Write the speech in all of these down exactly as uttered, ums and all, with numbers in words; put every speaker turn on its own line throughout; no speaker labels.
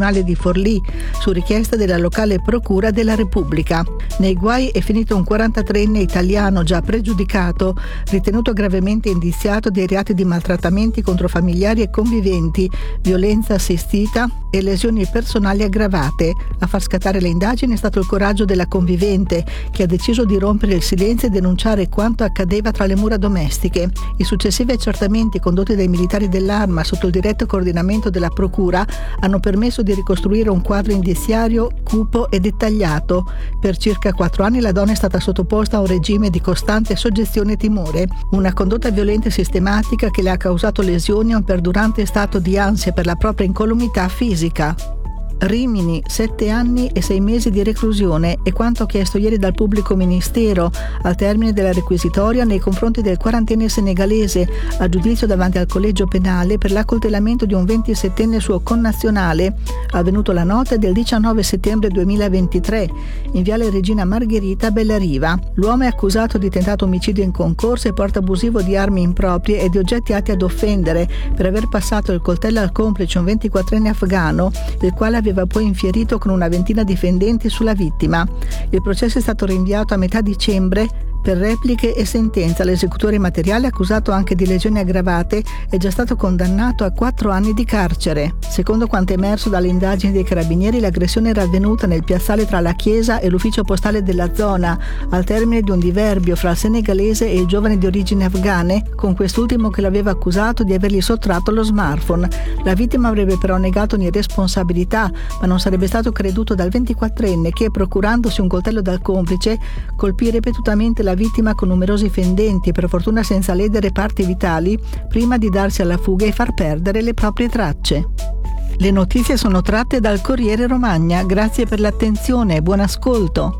tribunale di Forlì su richiesta della locale procura della Repubblica. Nei guai è finito un quarantatreenne italiano già pregiudicato, ritenuto gravemente indiziato dei reati di maltrattamenti contro familiari e conviventi, violenza assistita e lesioni personali aggravate. A far scattare le indagini è stato il coraggio della convivente, che ha deciso di rompere il silenzio e denunciare quanto accadeva tra le mura domestiche. I successivi accertamenti condotti dai militari dell'Arma sotto il diretto coordinamento della Procura hanno permesso di ricostruire un quadro indiziario cupo e dettagliato. Per circa quattro anni la donna è stata sottoposta a un regime di costante soggezione e timore, una condotta violenta e sistematica che le ha causato lesioni e un perdurante stato di ansia per la propria incolumità fisica. Rimini, sette anni e sei mesi di reclusione è quanto chiesto ieri dal pubblico ministero al termine della requisitoria nei confronti del quarantenne senegalese a giudizio davanti al collegio penale per l'accoltellamento di un ventisettenne suo connazionale avvenuto la notte del diciannove settembre duemilaventitré in viale Regina Margherita a Bellariva. L'uomo è accusato di tentato omicidio in concorso e porto abusivo di armi improprie e di oggetti atti ad offendere per aver passato il coltello al complice, un ventiquattrenne afghano, il quale aveva poi infierito con una ventina di fendenti sulla vittima. Il processo è stato rinviato a metà dicembre per repliche e sentenza. L'esecutore materiale, accusato anche di lesioni aggravate, è già stato condannato a quattro anni di carcere. Secondo quanto emerso dalle indagini dei carabinieri, l'aggressione era avvenuta nel piazzale tra la chiesa e l'ufficio postale della zona, al termine di un diverbio fra il senegalese e il giovane di origini afghane, con quest'ultimo che l'aveva accusato di avergli sottratto lo smartphone. La vittima avrebbe però negato ogni responsabilità, ma non sarebbe stato creduto dal ventiquattrenne che, procurandosi un coltello dal complice, colpì ripetutamente la vittima con numerosi fendenti, per fortuna senza ledere parti vitali, prima di darsi alla fuga e far perdere le proprie tracce. Le notizie sono tratte dal Corriere Romagna. Grazie per l'attenzione e buon ascolto.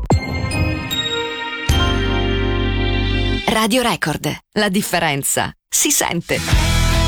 Radio Record, la differenza si sente.